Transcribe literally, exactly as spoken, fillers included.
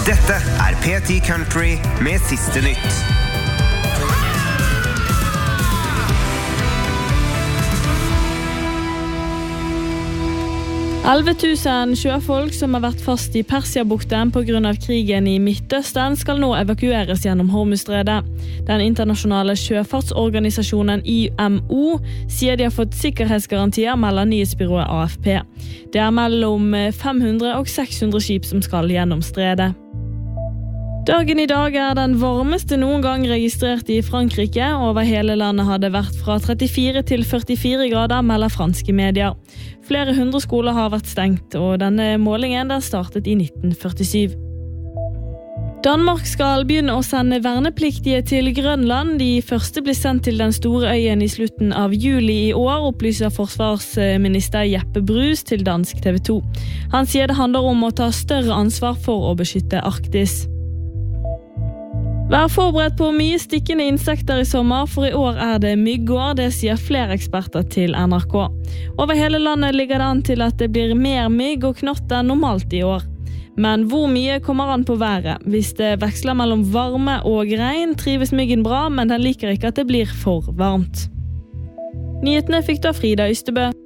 Dette er P ti Country med siste nytt. elleve tusen sjøfolk som har vært fast i Persiabukten på grunn av krigen i Midtøsten skal nå evakueres gjennom Hormuzstredet. Den internasjonale sjøfartsorganisasjonen I M O sier de har fått sikkerhetsgarantier, melder nyhetsbyrået A F P. Det er mellom fem hundre og seks hundre skip som skal gjennom stredet. Dagen i dag er den varmeste noen gang registrert i Frankrike. Over hele landet hadde vært fra trettifire til førtifire grader, melder franske medier. Flere hundre skoler har vært stengt, og denne målingen den startet i nitten førtisju. Danmark skal begynne å sende vernepliktige til Grønland. De første blir sendt til den store øyen i slutten av juli i år, opplyser forsvarsminister Jeppe Bruus til dansk T V to. Han sier det handler om å ta større ansvar for å beskytte Arktis. Vær forberedt på mye stikkende insekter i sommer, for i år er det myggår, det sier flere eksperter til N R K. Over hele landet ligger det an til at det blir mer mygg og knott enn normalt i år. Men hvor mye kommer an på været? Hvis det veksler mellom varme og regn, trives myggen bra, men den liker ikke at det blir for varmt. Nyhetene fikk da Frida Ystebø.